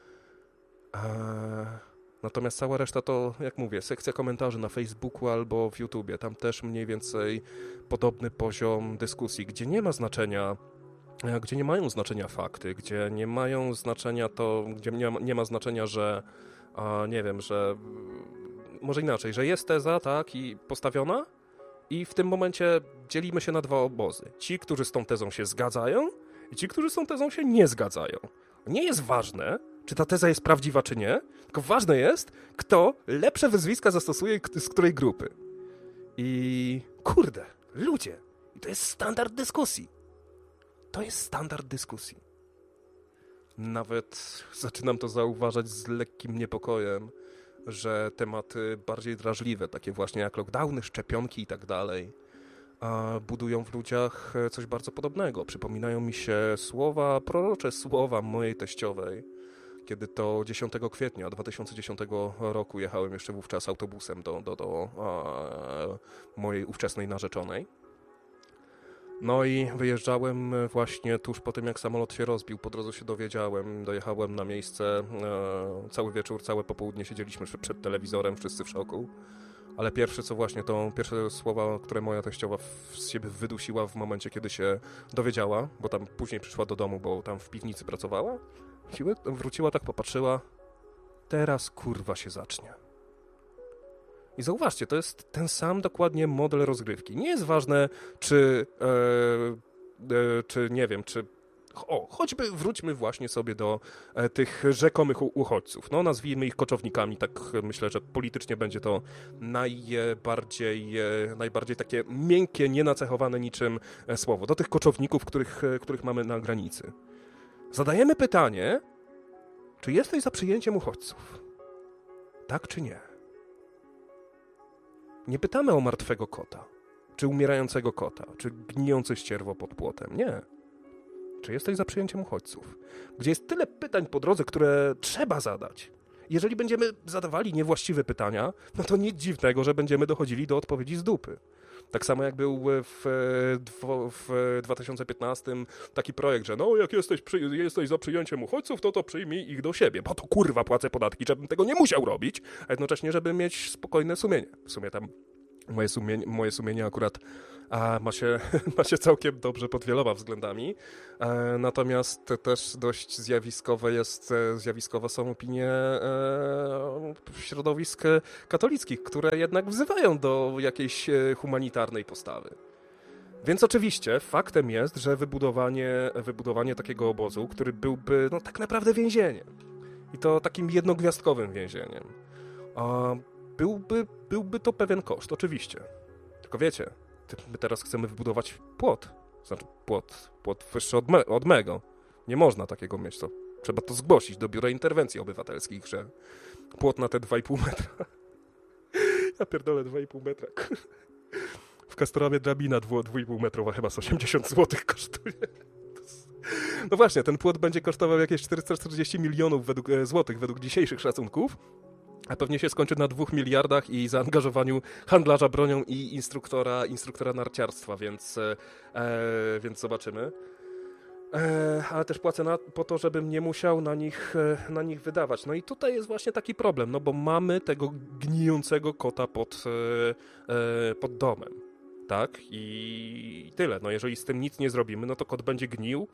Natomiast cała reszta to, jak mówię, sekcja komentarzy na Facebooku albo w YouTubie. Tam też mniej więcej podobny poziom dyskusji, gdzie nie mają znaczenia fakty, gdzie nie mają znaczenia gdzie nie ma znaczenia, że nie wiem, że może inaczej, że jest teza, tak, i postawiona i w tym momencie dzielimy się na dwa obozy. Ci, którzy z tą tezą się zgadzają i ci, którzy z tą tezą się nie zgadzają. Nie jest ważne, czy ta teza jest prawdziwa, czy nie, tylko ważne jest, kto lepsze wyzwiska zastosuje z której grupy. I kurde, ludzie, i to jest standard dyskusji. To jest standard dyskusji. Nawet zaczynam to zauważać z lekkim niepokojem, że tematy bardziej drażliwe, takie właśnie jak lockdowny, szczepionki i tak dalej, budują w ludziach coś bardzo podobnego. Przypominają mi się prorocze słowa mojej teściowej, kiedy to 10 kwietnia 2010 roku jechałem jeszcze wówczas autobusem do mojej ówczesnej narzeczonej. No i wyjeżdżałem właśnie tuż po tym, jak samolot się rozbił. Po drodze się dowiedziałem, dojechałem na miejsce, cały wieczór, całe popołudnie siedzieliśmy przed telewizorem, wszyscy w szoku. Ale pierwsze słowa, które moja teściowa z siebie wydusiła w momencie, kiedy się dowiedziała, bo tam później przyszła do domu, bo tam w piwnicy pracowała, wróciła, tak popatrzyła, teraz kurwa się zacznie. I zauważcie, to jest ten sam dokładnie model rozgrywki. Nie jest ważne, czy nie wiem, choćby wróćmy właśnie sobie do tych rzekomych uchodźców. No, nazwijmy ich koczownikami, tak myślę, że politycznie będzie to najbardziej takie miękkie, nienacechowane niczym słowo. Do tych koczowników, których mamy na granicy. Zadajemy pytanie, czy jesteś za przyjęciem uchodźców? Tak czy nie? Nie pytamy o martwego kota, czy umierającego kota, czy gnijące ścierwo pod płotem. Nie. Czy jesteś za przyjęciem uchodźców? Gdzie jest tyle pytań po drodze, które trzeba zadać. Jeżeli będziemy zadawali niewłaściwe pytania, no to nic dziwnego, że będziemy dochodzili do odpowiedzi z dupy. Tak samo jak był w 2015 taki projekt, że no jak jesteś za przyjęciem uchodźców, to przyjmij ich do siebie, bo to kurwa płacę podatki, żebym tego nie musiał robić, a jednocześnie, żeby mieć spokojne sumienie. W sumie tam moje sumienie akurat ma się całkiem dobrze pod wieloma względami, natomiast też dość zjawiskowe są opinie środowisk katolickich, które jednak wzywają do jakiejś humanitarnej postawy. Więc oczywiście faktem jest, że wybudowanie takiego obozu, który byłby no tak naprawdę więzieniem, i to takim jednogwiazdkowym więzieniem, byłby to pewien koszt, oczywiście. Tylko wiecie, my teraz chcemy wybudować płot. Znaczy płot wyższy od mego. Nie można takiego mieć. Trzeba to zgłosić do Biura Interwencji Obywatelskich, że płot na te 2,5 metra. Ja pierdolę 2,5 metra. W Kastoromie drabina 2,5 metrowa chyba z 80 zł kosztuje. No właśnie, ten płot będzie kosztował jakieś 440 milionów złotych według dzisiejszych szacunków. A pewnie się skończy na 2 miliardach i zaangażowaniu handlarza bronią i instruktora narciarstwa, więc zobaczymy. Ale też płacę po to, żebym nie musiał na nich wydawać. No i tutaj jest właśnie taki problem, no bo mamy tego gnijącego kota pod domem. Tak? I tyle. No jeżeli z tym nic nie zrobimy, no to kot będzie gnił,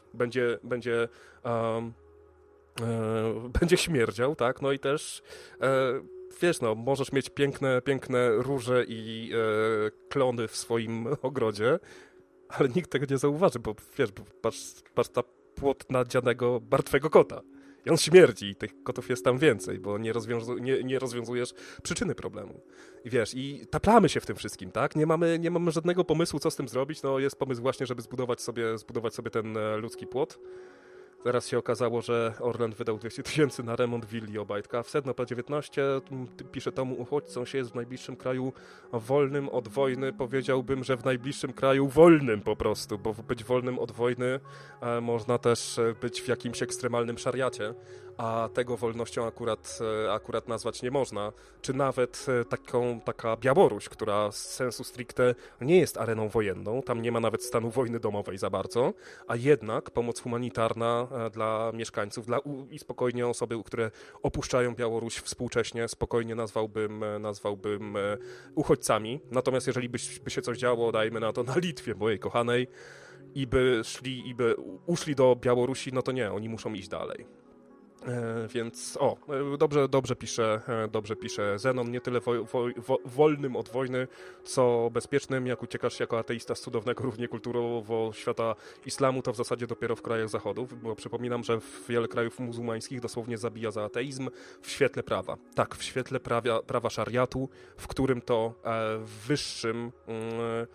będzie śmierdział, tak? No i też wiesz, no, możesz mieć piękne róże i klony w swoim ogrodzie, ale nikt tego nie zauważy, bo wiesz, patrz na płot nadzianego martwego kota. I on śmierdzi i tych kotów jest tam więcej, bo nie rozwiązujesz przyczyny problemu. I wiesz, i taplamy się w tym wszystkim, tak? Nie mamy żadnego pomysłu, co z tym zrobić. No jest pomysł właśnie, żeby zbudować sobie ten ludzki płot. Teraz się okazało, że Orlen wydał 200 000 na remont willi Obajtka. W sedno P19 pisze tomu uchodźcom się jest w najbliższym kraju wolnym od wojny. Powiedziałbym, że w najbliższym kraju wolnym po prostu, bo być wolnym od wojny można też być w jakimś ekstremalnym szariacie, a tego wolnością akurat nazwać nie można. Czy nawet taka Białoruś, która z sensu stricte nie jest areną wojenną, tam nie ma nawet stanu wojny domowej za bardzo, a jednak pomoc humanitarna dla mieszkańców i spokojnie osoby, które opuszczają Białoruś współcześnie, spokojnie nazwałbym uchodźcami. Natomiast jeżeli by się coś działo, dajmy na to na Litwie, mojej kochanej, i by uszli do Białorusi, no to nie, oni muszą iść dalej. Więc dobrze pisze Zenon, nie tyle wolnym od wojny, co bezpiecznym. Jak uciekasz jako ateista z cudownego równie kulturowo świata islamu, to w zasadzie dopiero w krajach zachodu, bo przypominam, że wiele krajów muzułmańskich dosłownie zabija za ateizm w świetle prawa. Tak, w świetle prawa szariatu, w którym to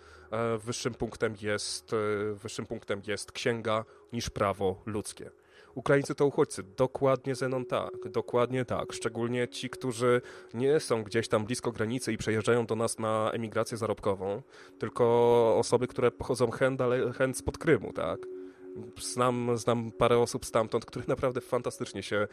wyższym punktem jest księga niż prawo ludzkie. Ukraińcy to uchodźcy. Dokładnie, Zenon, tak. Dokładnie tak. Szczególnie ci, którzy nie są gdzieś tam blisko granicy i przejeżdżają do nas na emigrację zarobkową, tylko osoby, które pochodzą chęt spod Krymu, tak. Znam parę osób stamtąd, które naprawdę fantastycznie się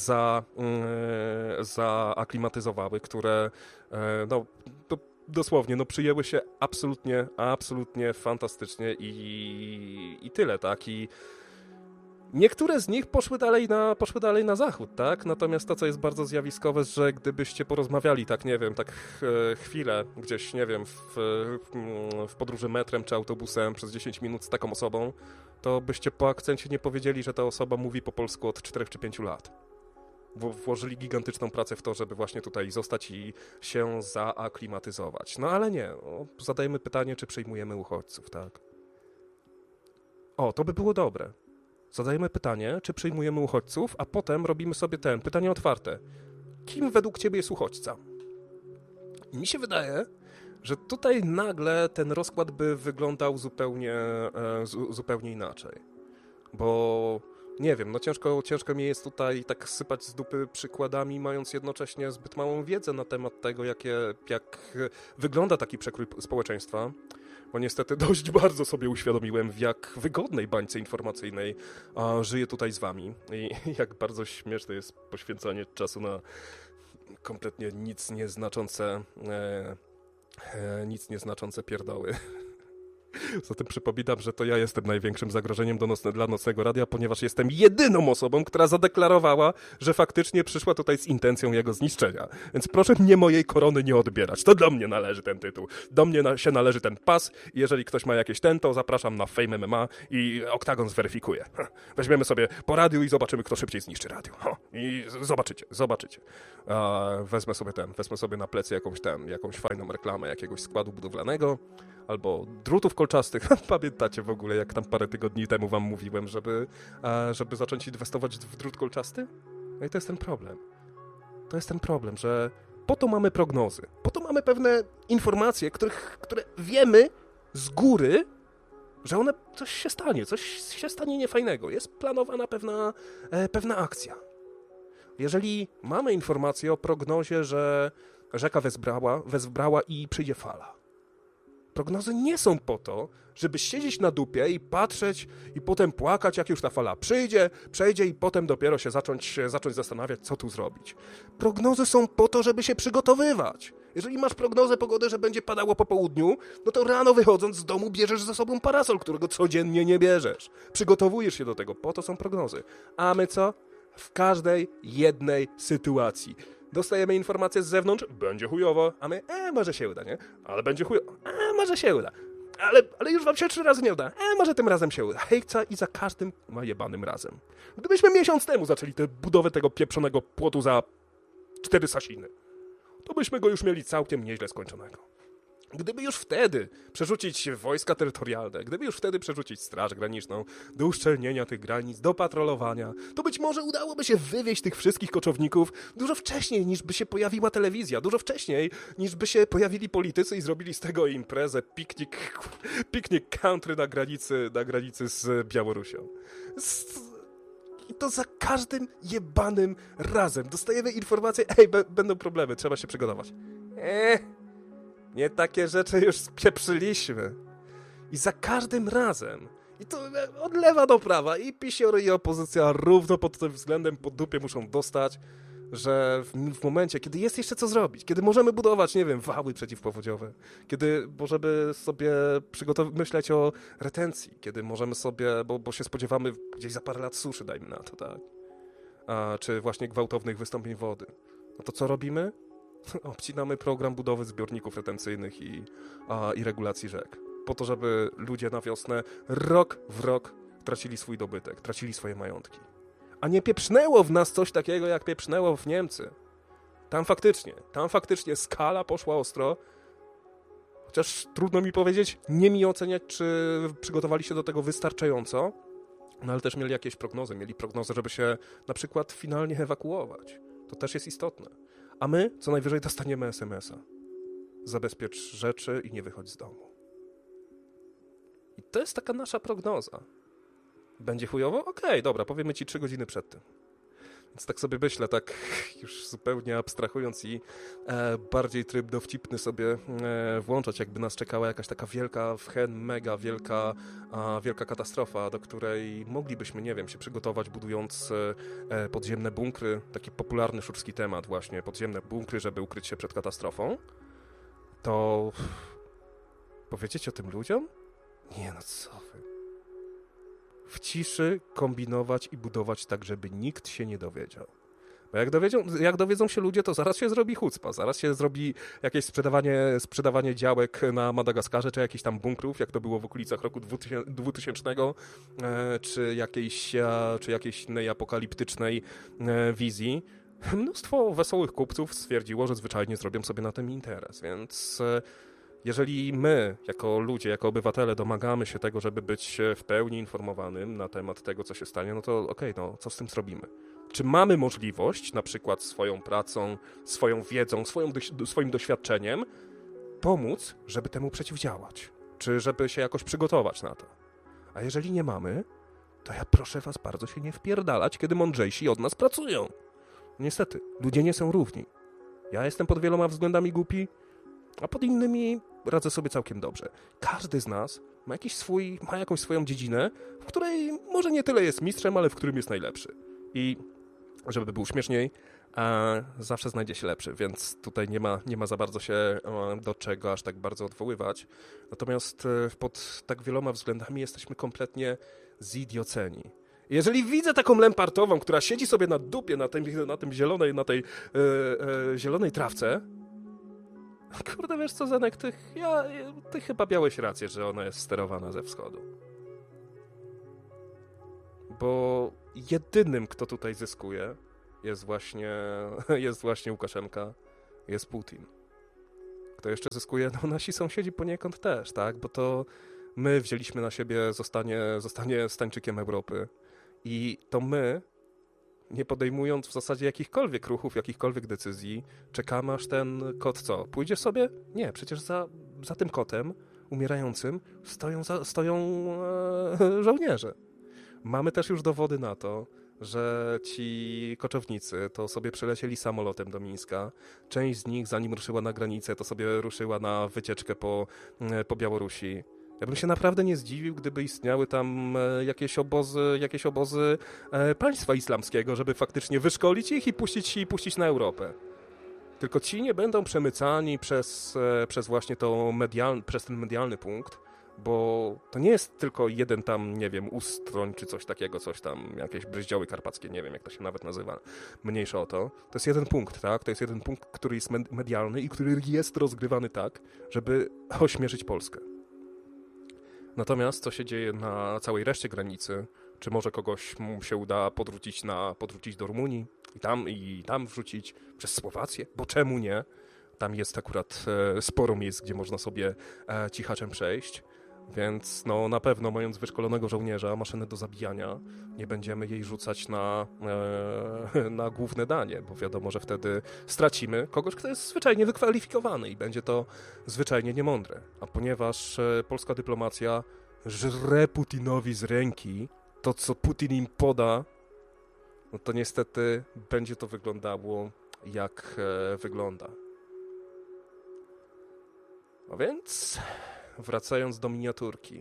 zaaklimatyzowały, które no, dosłownie przyjęły się absolutnie fantastycznie i tyle, tak? I niektóre z nich poszły dalej na zachód, tak? Natomiast to, co jest bardzo zjawiskowe, że gdybyście porozmawiali, tak, nie wiem, tak chwilę gdzieś, nie wiem, w podróży metrem czy autobusem przez 10 minut z taką osobą, to byście po akcencie nie powiedzieli, że ta osoba mówi po polsku od 4 czy 5 lat. Włożyli gigantyczną pracę w to, żeby właśnie tutaj zostać i się zaaklimatyzować. No ale nie, zadajmy pytanie, czy przyjmujemy uchodźców, tak? O, to by było dobre. Zadajemy pytanie, czy przyjmujemy uchodźców, a potem robimy sobie pytanie otwarte. Kim według ciebie jest uchodźca? I mi się wydaje, że tutaj nagle ten rozkład by wyglądał zupełnie inaczej. Bo nie wiem, no ciężko mi jest tutaj tak sypać z dupy przykładami, mając jednocześnie zbyt małą wiedzę na temat tego, jak wygląda taki przekrój społeczeństwa. Bo niestety dość bardzo sobie uświadomiłem, w jak wygodnej bańce informacyjnej żyję tutaj z wami. I jak bardzo śmieszne jest poświęcanie czasu na kompletnie nic nieznaczące pierdoły. Zatem przypominam, że to ja jestem największym zagrożeniem dla Nocnego Radia, ponieważ jestem jedyną osobą, która zadeklarowała, że faktycznie przyszła tutaj z intencją jego zniszczenia. Więc proszę mnie mojej korony nie odbierać. To do mnie należy ten tytuł. Do mnie się należy ten pas i jeżeli ktoś ma jakieś to zapraszam na Fame MMA i Oktagon zweryfikuje. Weźmiemy sobie po radiu i zobaczymy, kto szybciej zniszczy radio. I zobaczycie. Wezmę sobie na plecy jakąś fajną reklamę jakiegoś składu budowlanego, albo drutów kolczastych. Pamiętacie w ogóle, jak tam parę tygodni temu wam mówiłem, żeby zacząć inwestować w drut kolczasty? No i to jest ten problem. To jest ten problem, że po to mamy prognozy. Po to mamy pewne informacje, które wiemy z góry, że coś się stanie niefajnego. Jest planowana pewna akcja. Jeżeli mamy informację o prognozie, że rzeka wezbrała i przyjdzie fala. Prognozy nie są po to, żeby siedzieć na dupie i patrzeć i potem płakać, jak już ta fala przejdzie i potem dopiero się zacząć zastanawiać, co tu zrobić. Prognozy są po to, żeby się przygotowywać. Jeżeli masz prognozę pogody, że będzie padało po południu, no to rano wychodząc z domu bierzesz ze sobą parasol, którego codziennie nie bierzesz. Przygotowujesz się do tego, po to są prognozy. A my co? W każdej jednej sytuacji dostajemy informację z zewnątrz, będzie chujowo, a my, może się uda, nie? Ale będzie chujowo, może się uda. Ale już wam się 3 razy nie uda. Może tym razem się uda. Hejca i za każdym jebanym razem. Gdybyśmy miesiąc temu zaczęli budowę tego pieprzonego płotu za 4 sasiny, to byśmy go już mieli całkiem nieźle skończonego. Gdyby już wtedy przerzucić wojska terytorialne, gdyby już wtedy przerzucić Straż Graniczną do uszczelnienia tych granic, do patrolowania, to być może udałoby się wywieźć tych wszystkich koczowników dużo wcześniej, niż by się pojawiła telewizja, dużo wcześniej, niż by się pojawili politycy i zrobili z tego imprezę, piknik country na granicy z Białorusią. I to za każdym jebanym razem dostajemy informację, będą problemy, trzeba się przygotować. Nie takie rzeczy już spieprzyliśmy. I za każdym razem, i to od lewa do prawa, i PiS-ory, i opozycja równo pod tym względem po dupie muszą dostać, że w momencie, kiedy jest jeszcze co zrobić, kiedy możemy budować, nie wiem, wały przeciwpowodziowe, kiedy możemy sobie myśleć o retencji, kiedy możemy sobie, bo się spodziewamy gdzieś za parę lat suszy, dajmy na to, tak? Czy właśnie gwałtownych wystąpień wody. No to co robimy? Obcinamy program budowy zbiorników retencyjnych i regulacji rzek. Po to, żeby ludzie na wiosnę rok w rok tracili swój dobytek, tracili swoje majątki. A nie pieprznęło w nas coś takiego, jak pieprznęło w Niemcy. Tam faktycznie skala poszła ostro. Chociaż trudno mi powiedzieć, nie mi oceniać, czy przygotowali się do tego wystarczająco. No ale też mieli jakieś prognozy. Mieli prognozy, żeby się na przykład finalnie ewakuować. To też jest istotne. A my co najwyżej dostaniemy SMS-a. Zabezpiecz rzeczy i nie wychodź z domu. I to jest taka nasza prognoza. Będzie chujowo? Okej, dobra, powiemy ci 3 godziny przed tym. Więc tak sobie myślę, tak już zupełnie abstrahując i bardziej tryb dowcipny sobie włączać, jakby nas czekała jakaś taka wielka, mega wielka katastrofa, do której moglibyśmy, nie wiem, się przygotować, budując podziemne bunkry, taki popularny szurski temat właśnie, podziemne bunkry, żeby ukryć się przed katastrofą, to powiedzieć o tym ludziom? Nie, no co wy. W ciszy kombinować i budować tak, żeby nikt się nie dowiedział. Bo jak dowiedzą się ludzie, to zaraz się zrobi hucpa, zaraz się zrobi jakieś sprzedawanie działek na Madagaskarze, czy jakichś tam bunkrów, jak to było w okolicach roku 2000, czy jakiejś innej apokaliptycznej wizji. Mnóstwo wesołych kupców stwierdziło, że zwyczajnie zrobią sobie na tym interes, więc jeżeli my, jako ludzie, jako obywatele domagamy się tego, żeby być w pełni informowanym na temat tego, co się stanie, no to okej, no co z tym zrobimy? Czy mamy możliwość, na przykład swoją pracą, swoją wiedzą, swoim doświadczeniem, pomóc, żeby temu przeciwdziałać? Czy żeby się jakoś przygotować na to? A jeżeli nie mamy, to ja proszę was bardzo się nie wpierdalać, kiedy mądrzejsi od nas pracują. Niestety, ludzie nie są równi. Ja jestem pod wieloma względami głupi, a pod innymi radzę sobie całkiem dobrze. Każdy z nas ma jakąś swoją dziedzinę, w której może nie tyle jest mistrzem, ale w którym jest najlepszy. I żeby było śmieszniej, zawsze znajdzie się lepszy, więc tutaj nie ma za bardzo się do czego aż tak bardzo odwoływać. Natomiast pod tak wieloma względami jesteśmy kompletnie zidioceni. Jeżeli widzę taką lempartową, która siedzi sobie na dupie na tej zielonej trawce, kurde, wiesz co, Zenek, ty chyba miałeś rację, że ona jest sterowana ze wschodu. Bo jedynym, kto tutaj zyskuje, jest właśnie Łukaszenka, jest Putin. Kto jeszcze zyskuje? No nasi sąsiedzi poniekąd też, tak? Bo to my wzięliśmy na siebie zostanie Stańczykiem Europy. I to my, nie podejmując w zasadzie jakichkolwiek ruchów, jakichkolwiek decyzji, czekamy aż ten kot co? Pójdzie sobie? Nie, przecież za tym kotem umierającym stoją żołnierze. Mamy też już dowody na to, że ci koczownicy to sobie przylecieli samolotem do Mińska. Część z nich, zanim ruszyła na granicę, to sobie ruszyła na wycieczkę po Białorusi. Ja bym się naprawdę nie zdziwił, gdyby istniały tam jakieś obozy państwa islamskiego, żeby faktycznie wyszkolić ich i puścić na Europę. Tylko ci nie będą przemycani przez właśnie przez ten medialny punkt, bo to nie jest tylko jeden tam, nie wiem, Ustroń czy coś takiego, coś tam, jakieś Bryździoły Karpackie, nie wiem jak to się nawet nazywa, mniejsza o to. To jest jeden punkt, tak? To jest jeden punkt, który jest medialny i który jest rozgrywany tak, żeby ośmieszyć Polskę. Natomiast co się dzieje na całej reszcie granicy, czy może kogoś mu się uda podrzucić do Rumunii i tam wrzucić przez Słowację, bo czemu nie? Tam jest akurat sporo miejsc, gdzie można sobie cichaczem przejść, więc no na pewno mając wyszkolonego żołnierza, maszynę do zabijania, nie będziemy jej rzucać na główne danie, bo wiadomo, że wtedy stracimy kogoś, kto jest zwyczajnie wykwalifikowany i będzie to zwyczajnie niemądre. A ponieważ polska dyplomacja żre Putinowi z ręki to, co Putin im poda, no to niestety będzie to wyglądało jak wygląda. No więc, wracając do miniaturki,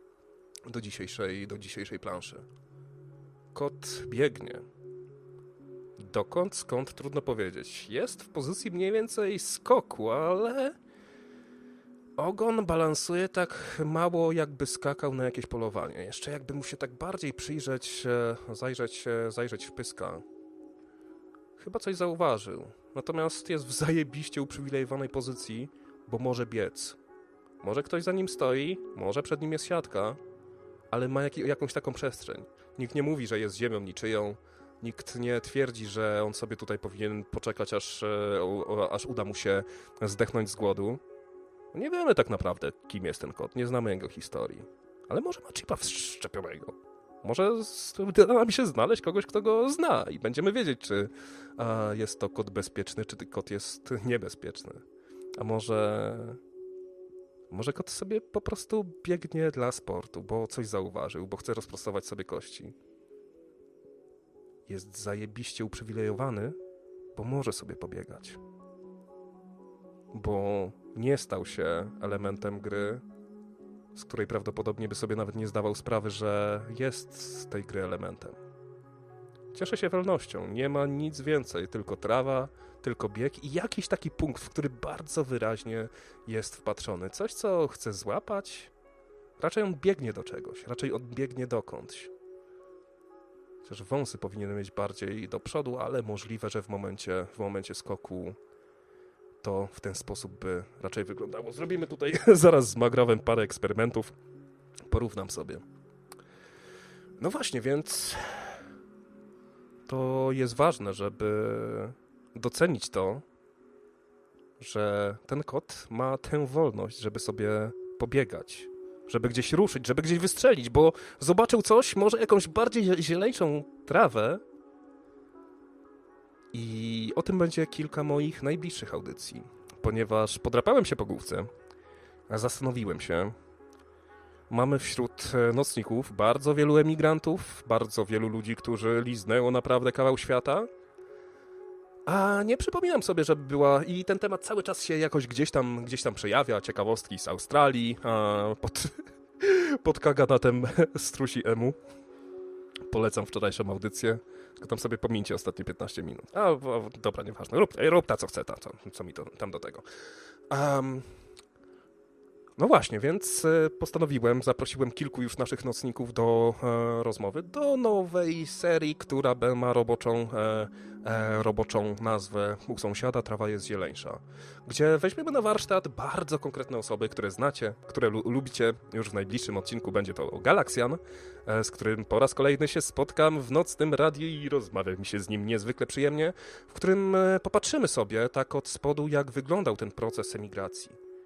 do dzisiejszej planszy. Kot biegnie. Dokąd, skąd, trudno powiedzieć. Jest w pozycji mniej więcej skoku, ale ogon balansuje tak mało, jakby skakał na jakieś polowanie. Jeszcze jakby mu się tak bardziej przyjrzeć, zajrzeć w pyska. Chyba coś zauważył. Natomiast jest w zajebiście uprzywilejowanej pozycji, bo może biec. Może ktoś za nim stoi, może przed nim jest siatka, ale ma jakąś taką przestrzeń. Nikt nie mówi, że jest ziemią niczyją, nikt nie twierdzi, że on sobie tutaj powinien poczekać, aż uda mu się zdechnąć z głodu. Nie wiemy tak naprawdę, kim jest ten kot, nie znamy jego historii. Ale może ma chipa wszczepionego. Może uda nam się znaleźć kogoś, kto go zna i będziemy wiedzieć, czy jest to kot bezpieczny, czy kot jest niebezpieczny. A może Może kot sobie po prostu biegnie dla sportu, bo coś zauważył, bo chce rozprostować sobie kości. Jest zajebiście uprzywilejowany, bo może sobie pobiegać. Bo nie stał się elementem gry, z której prawdopodobnie by sobie nawet nie zdawał sprawy, że jest z tej gry elementem. Cieszę się wolnością, nie ma nic więcej, tylko trawa, tylko bieg i jakiś taki punkt, w który bardzo wyraźnie jest wpatrzony. Coś, co chce złapać, raczej on biegnie do czegoś, raczej on biegnie dokądś. Chociaż wąsy powinien mieć bardziej do przodu, ale możliwe, że w momencie skoku to w ten sposób by raczej wyglądało. Zrobimy tutaj zaraz z Magrawem parę eksperymentów. Porównam sobie. No właśnie, więc to jest ważne, żeby docenić to, że ten kot ma tę wolność, żeby sobie pobiegać, żeby gdzieś ruszyć, żeby gdzieś wystrzelić, bo zobaczył coś, może jakąś bardziej zieleńczą trawę i o tym będzie kilka moich najbliższych audycji, ponieważ podrapałem się po główce, a zastanowiłem się, mamy wśród nocników bardzo wielu emigrantów, bardzo wielu ludzi, którzy liznęło naprawdę kawał świata, a nie przypominam sobie, żeby była... I ten temat cały czas się jakoś gdzieś tam przejawia. Ciekawostki z Australii, pod kaganatem strusi emu. Polecam wczorajszą audycję. Tylko tam sobie pomińcie ostatnie 15 minut. Dobra, nieważne. Rób ta, co chce, co mi to tam do tego. No właśnie, więc zaprosiłem kilku już naszych nocników do rozmowy, do nowej serii, która ma roboczą nazwę U sąsiada trawa jest zieleńsza, gdzie weźmiemy na warsztat bardzo konkretne osoby, które znacie, które lubicie. Już w najbliższym odcinku będzie to Galaksjan, z którym po raz kolejny się spotkam w nocnym radiu i rozmawia mi się z nim niezwykle przyjemnie, w którym popatrzymy sobie tak od spodu, jak wyglądał ten proces emigracji.